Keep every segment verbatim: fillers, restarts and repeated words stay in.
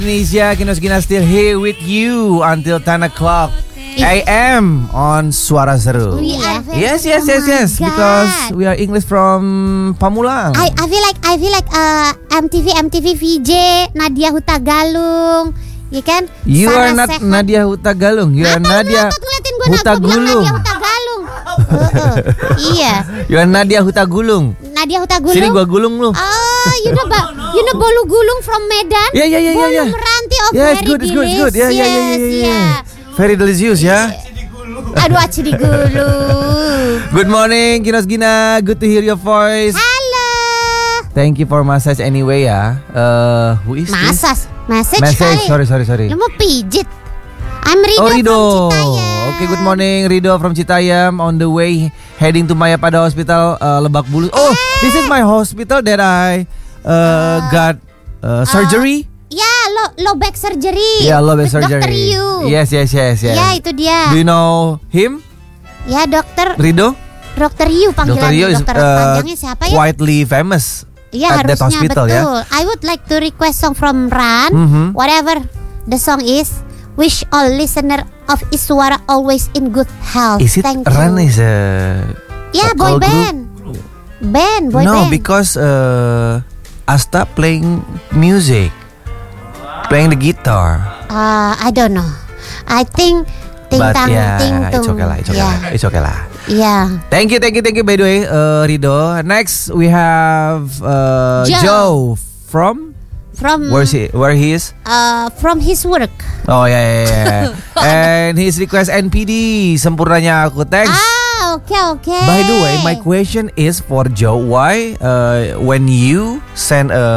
Indonesia, Kinos Gina still here with you until ten o'clock A M on Suara Seru. Yes, yes, yes, yes. Oh because we are English from Pamulang. I, I feel like I feel like uh, M T V M T V V J Nadia Hutagalung, ya kan? You Sarah are not Sechan. Nadia Hutagalung. You are Apa Nadia lu ngeliatin gua, nak- gua bilang Hutagulung. Nadia Hutagalung. Heeh. Iya, You are Nadia Hutagulung. Nadia Hutagulung. Sini gua gulung lu. Oh, you know, ba- you know Bolu Gulung from Medan? Yeah, yeah, yeah, yeah, Bolu yeah. Meranti of Yeah, it's very good, it's good, it's good. Yeah, yeah, yeah, yeah, yeah, delicious, yeah. Very delicious, ya. Aduh, aci digulung. Good morning, Kinos Gina. Good to hear your voice. Halo. Thank you for massage anyway ya. Uh, who is this? Masas, message, Message, kali. sorry, sorry, sorry. Lu mau pijit? I'm Rido, Oh, Rido. from Citayam. Okay, good morning Rido from Citayam. On the way heading to Mayapada Hospital, uh, Lebak Bulus. Oh, this is my hospital that I uh, got uh, surgery. Ya, lo low back surgery. Yeah, low back With surgery. Dokter Yu. Yes, yes, yes, yes. Ya, itu dia. Do you know him, Ya, dokter Rido? Dokter Yu panggilan Dokter Yu is dokter uh, panjangnya siapa ya? widely famous Iya, at that harusnya hospital betul. ya. I would like to request song from Ran, Mhm. whatever the song is. Wish all listener of Iswara always in good health. Is it Thank Ran you. is a Ya, vocal boy group? band. Band, boy no, band. because uh, Asta playing music, playing the guitar. Uh, I don't know. I think ting But tang yeah, ting tung. it's okay lah, it's okay Ya, lah, it's okay lah. ya. Thank you, thank you, thank you. By the way, uh, Rido. Next we have uh, Joe. Joe from From where's he? Where he is? uh, from his work. Oh yeah, yeah, yeah. And his request N P D sempurnanya aku. Thanks. Ah, oke oke. By the way, my question is for Joe. Why uh, when you send a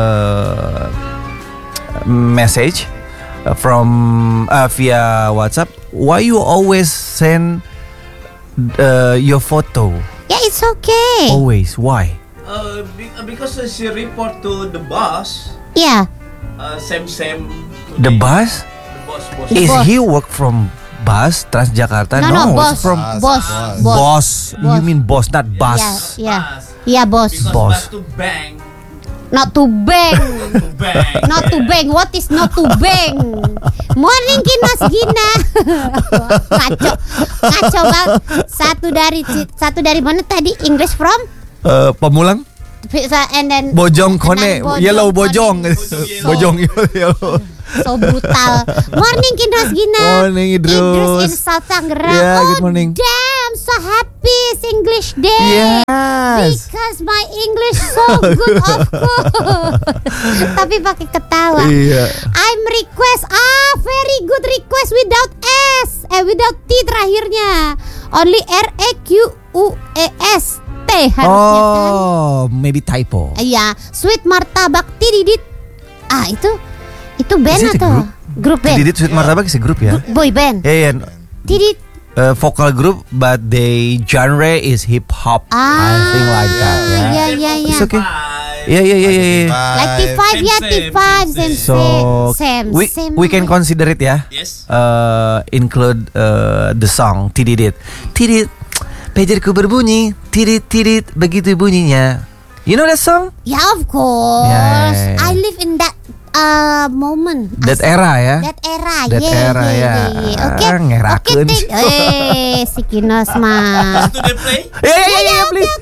message uh, from uh, via WhatsApp, why you always send uh, your photo? Ya, it's okay. Always. Why? Uh, be- uh, because uh, she report to the boss, Ya. uh, same same. The today. bus? The boss, boss. The Is boss. he work from bus Transjakarta? No, no, boss. it's from Boss. boss. Boss. You mean boss, not bus? Ya, ya. Bus. Ya, bos. Because Boss. not to bang, Not to bang. to bang. Not to bang. What is not to bang? Morning Kinos Gina. Ngaco. Ngaco banget. Satu dari satu dari mana tadi? English from? Uh, Pamulang? And then Bojong Kone, and then Bojong yellow Kone. bojong, yellow. bojong yellow. So brutal. Morning Kinos Gina. Morning, Idrus. Idrus in South Tangerang. Yeah, oh, good morning. Damn, so happy it's English Day. Yes. Because my English so good, of course. Tapi pakai ketawa. Iya. I'm request. Ah, very good request without S. Eh, without T terakhirnya. Only R E Q U E S T harusnya kan. Oh, maybe typo. Iya, Sweet Martabak Tididit. Ah, itu itu band Is it a atau group? grup band? Didit Sweet Martabak is a group ya? Boy band. Yeah, yeah. Tidit. Uh, vocal group, but the genre is hip hop. Ah, I think like that. Yeah. yeah, yeah, yeah. It's okay. Bye. Yeah, yeah, yeah, yeah. yeah. Like T five Same, ya, same, T five same, same, So same, we same. we can consider it ya. Yes. Uh, include uh, the song Tididit. Tidit, pagerku berbunyi. Tidit, tidit, begitu bunyinya. You know that song? Yeah, of course. Yeah, yeah, yeah. I live in that uh, moment. That As- era ya. That era, That yeah, era, yeah, ya. yeah, yeah. Oke, Ah, ngerakeun. oke, thank- eh, si Kinos mah. Do they play? Yeah, yeah, yeah, Ya, yeah, oke, please. oke,